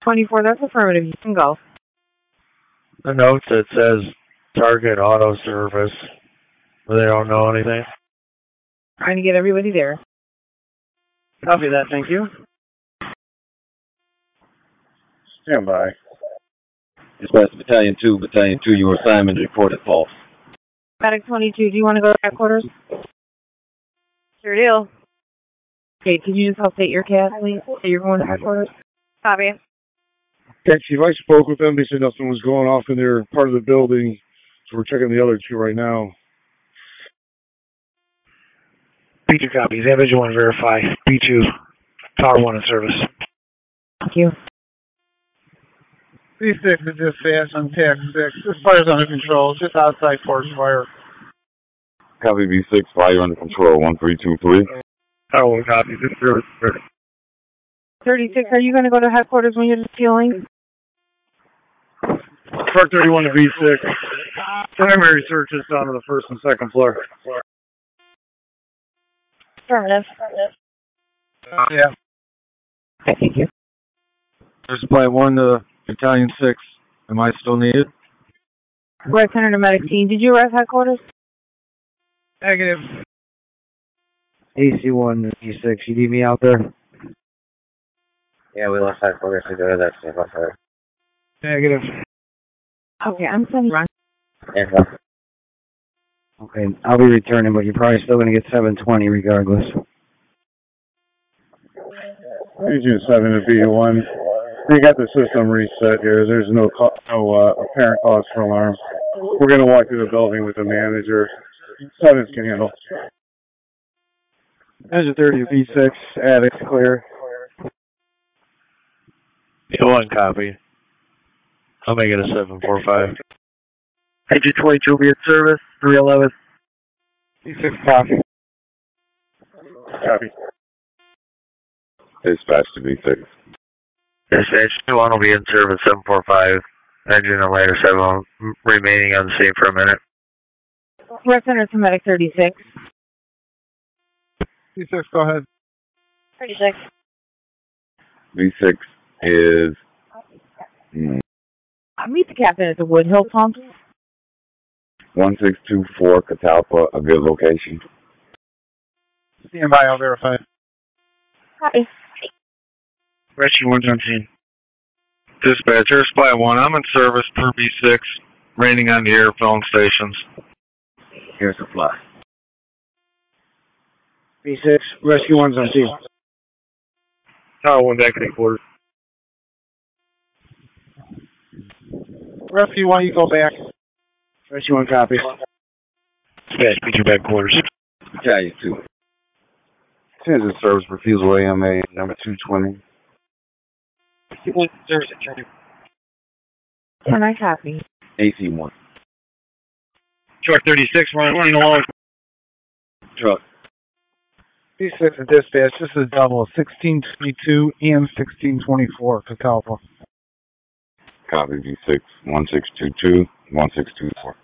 24, that's affirmative. You can go. The note that says Target Auto Service, but they don't know anything. Trying to get everybody there. Copy that, thank you. Stand by. Dispatch Battalion 2, your assignment reported false. Medic 22, do you want to go to headquarters? Sure do. Okay, could you just update your cat, please? So you're going to headquarters? Copy. Okay, Chief, I spoke with them. They said nothing was going off in their part of the building, so we're checking the other two right now. B2 copies. Average 1 verify. B2, Tower 1 in service. Thank you. B6 is dispatch on TAC 6. This fire's under control, just outside Forest Fire. Copy B6, fire under control, 1323. Tower 1 copies. This service. 36, are you going to go to headquarters when you're fueling? Part 31 to V6. Primary search is down on the first and second floor. Affirmative. Yeah. Okay, thank you. There's supply 1 to Battalion 6. Am I still needed? Red Center to Medic Team, did you arrive headquarters? Negative. AC1 to V6, you need me out there? Yeah, we left headquarters to go to that safe officer. Negative. Okay, I'm sending run. Yeah. Okay, I'll be returning, but you're probably still going to get 720 regardless. Agent 7 to B1. We got the system reset here. There's no apparent cause for alarm. We're going to walk through the building with the manager. 7 can handle. Engine 30 to B6. Attic's clear. B1 copy. I'll make it a 745. Agent 22 will be in service, 311. B6 copy. Copy. Dispatch to B6. Dispatch 2-1 will be in service, 745. Engine and ladder 7 remaining on the scene for a minute. Red Center to Medic 36. B6, go ahead. 36. B6 is... I'll meet the captain at the Woodhill pump. 1624 Catalpa, a good location. Stand by, I'll verify. Copy. Rescue 1's on scene. Dispatch, Air Supply 1, I'm in service per B6, raining on the air filling stations. Air Supply. V6, Rescue 1's on scene. Tower 1 back to headquarters. Rescue 1, you go back. Rescue 1 copy. Dispatch, B2 back quarters. Battalion 2. Transit service refusal AMA number 220. Can I copy? AC1. Truck 36, running along. Truck. B6 and dispatch, this is double 1622 and 1624 Catalpa. Copy B6, 1622, 1624.